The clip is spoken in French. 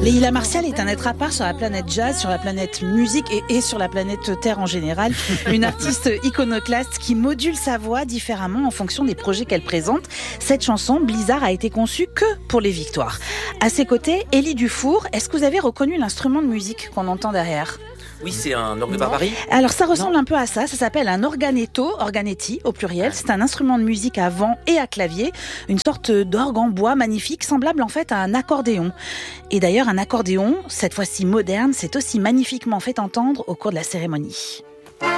Leïla Martial est un être à part sur la planète jazz, sur la planète musique et sur la planète Terre en général. Une artiste iconoclaste qui module sa voix différemment en fonction des projets qu'elle présente. Cette chanson, Blizzard, a été conçue que pour les victoires. À ses côtés, Élie Dufour. Est-ce que vous avez reconnu l'instrument de musique qu'on entend derrière ? Oui, c'est un orgue de barbarie. Alors ça ressemble un peu à ça s'appelle un organetti au pluriel. C'est un instrument de musique à vent et à clavier, une sorte d'orgue en bois magnifique, semblable en fait à un accordéon. Et d'ailleurs un accordéon, cette fois-ci moderne, c'est aussi magnifiquement fait entendre au cours de la cérémonie.